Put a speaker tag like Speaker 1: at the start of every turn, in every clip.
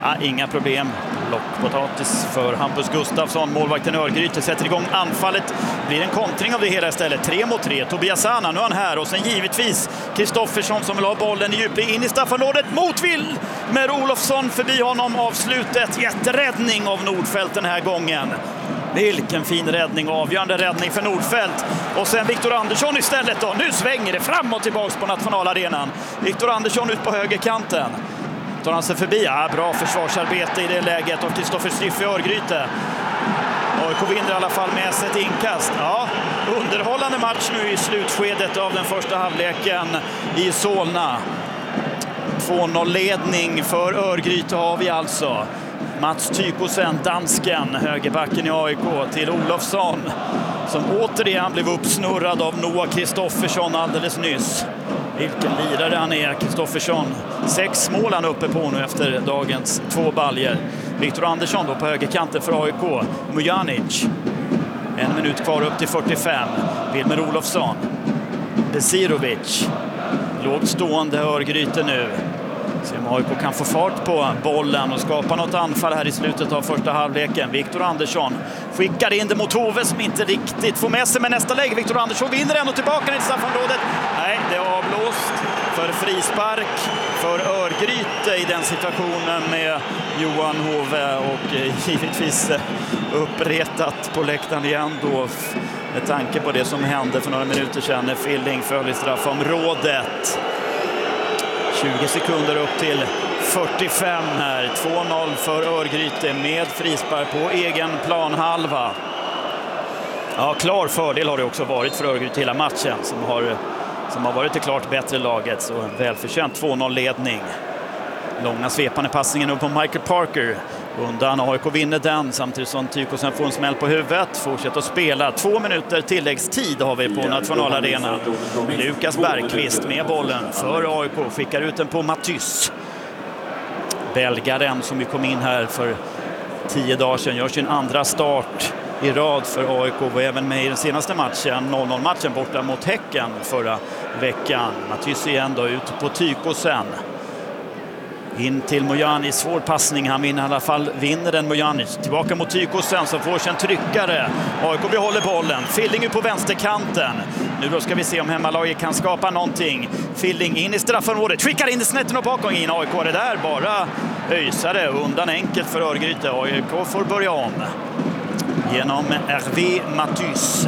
Speaker 1: Ja, inga problem. Lockpotatis för Hampus Gustafsson. Målvakten Örgryte sätter igång anfallet. Blir en kontring av det hela istället. 3-3. Tobias Anna, nu är han här. Och sen givetvis Kristoffersson som vill ha bollen i djupled in i straffområdet. Motvill med Olofsson förbi honom. Avslutet. Jätteräddning av Nordfeldt den här gången. Vilken fin räddning, avgörande räddning för Nordfeldt. Och sen Viktor Andersson istället då. Nu svänger det fram och tillbaka på nationalarenan. Viktor Andersson ut på högerkanten. Tar han sig förbi. Ja, bra försvarsarbete i det läget av Kristoffer Striff i Örgryte. AIK vinner i alla fall med ett inkast. Ja, underhållande match nu i slutskedet av den första halvleken i Solna. 2-0-ledning för Örgryte har vi alltså. Mats Tykosen, dansken, högerbacken i AIK, till Olofsson som återigen blev uppsnurrad av Noah Kristoffersson alldeles nyss. Vilken lirare han är, Kristoffersson. 6 mål han uppe på nu efter dagens 2 baljer. Viktor Andersson då på högerkanten för AIK. Mujanic. 1 minut kvar upp till 45. Wilmer Olofsson. Besirovic. Lågt stående Örgryte nu. Se om AIK kan få fart på bollen och skapa något anfall här i slutet av första halvleken. Viktor Andersson skickar in det mot Hove som inte riktigt får med sig med nästa läge. Viktor Andersson vinner ändå tillbaka i straffområdet. Nej, det är avblåst för frispark för Örgryte i den situationen med Johan Hove och givetvis uppretat på läktaren igen då med tanke på det som hände för några minuter sedan när Filling föll i straffområdet. 20 sekunder upp till 45 här. 2-0 för Örgryte med frispark på egen planhalva. Ja, klar fördel har det också varit för Örgryte hela matchen som har varit det klart bättre laget. Så en välförtjänt 2-0-ledning. Långa svepande passningen upp på Michael Parker. Undan AIK vinner den samtidigt som Tykosen får en smäll på huvudet. Fortsätter att spela. 2 minuter tilläggstid har vi på nationalarenan. Lukas Bergqvist med bollen för AIK. Skickar ut den på Matys. Belgaren som ju kom in här för 10 dagar sedan gör sin andra start i rad för AIK. Var även med i den senaste matchen, 0-0-matchen borta mot Häcken förra veckan. Matys igen då ut på Tykosen. In till Mojanic, svår passning, han vinner i alla fall, vinner den Mojanic. Tillbaka mot Tykosen som får sig en tryckare. AIK behåller bollen, Filling på vänsterkanten. Nu då ska vi se om hemmalaget kan skapa någonting. Filling in i straffområdet, skickar in i snetten och bakom in. AIK är det där, bara öjsare undan enkelt för Örgryte. AIK får börja om. Genom RV Matys.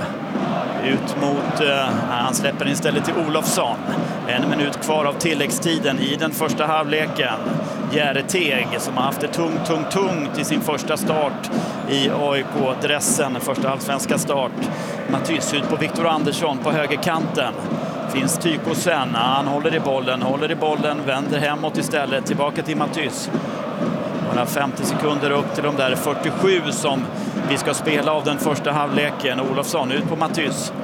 Speaker 1: Ut mot, han släpper istället till Olofsson. 1 minut kvar av tilläggstiden i den första halvleken. Järeteg som har haft det tungt i sin första start i AIK-dressen, första allsvenska start. Matys ut på Viktor Andersson på högerkanten. Finns Tykosen, han håller i bollen, vänder hemåt istället, tillbaka till Matys. Bara 50 sekunder upp till de där 47 som vi ska spela av den första halvleken. Olofsson ut på Matys.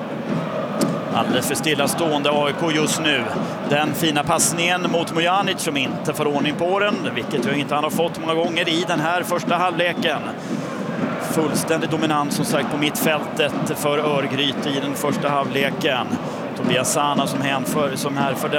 Speaker 1: Alldeles för stillastående AIK just nu. Den fina passningen mot Mojanic som inte får ordning på den, vilket ju inte han har fått många gånger i den här första halvleken. Fullständig dominans som sagt på mittfältet för Örgryte i den första halvleken. Tobias Anna som här för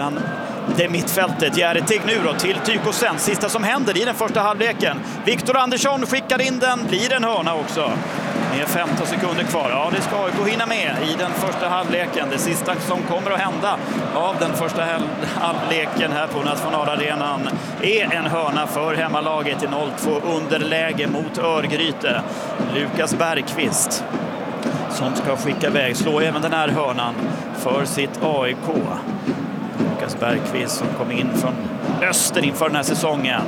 Speaker 1: det mittfältet. Järeteg nu då till Tykosen. Sista som händer i den första halvleken. Viktor Andersson skickar in den. Blir en hörna också. Med 15 sekunder kvar. Ja, det ska AIK hinna med i den första halvleken. Det sista som kommer att hända av den första halvleken här på nationalarenan är en hörna för hemmalaget i 0-2 underläge mot Örgryte. Lukas Bergqvist som ska skicka iväg. Slå även den här hörnan för sitt AIK. Lukas Bergqvist som kom in från öster inför den här säsongen.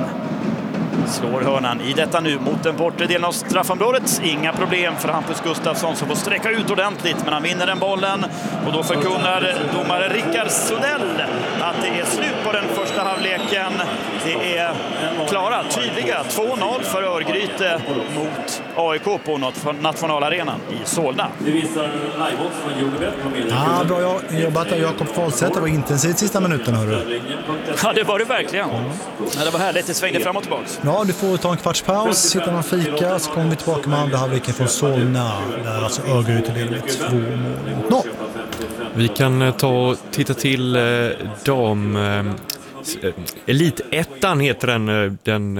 Speaker 1: Slår hörnan i detta nu mot den bortre delen av straffområdet. Inga problem för Hampus Gustafsson som får sträcka ut ordentligt, men han vinner den bollen. Och då förkunnar domare Rickard Sodell att det är slut på den första halvleken. Det är klara, tydliga 2-0 för Örgryte mot AIK på nationalarenan i Solna.
Speaker 2: Ja, bra jobbat av Jakob Folseth. Det var intensivt sista minuten, hörru.
Speaker 1: Ja, det var det verkligen. Ja, det var härligt, det svängde fram och tillbaka.
Speaker 2: Ja, du får ta en kvarts paus, sitta någon fika, så kommer vi tillbaka med andra halvleken från Solna. Där alltså Örgryte leder med 2 mål.
Speaker 3: Vi kan ta och titta till Elitettan heter den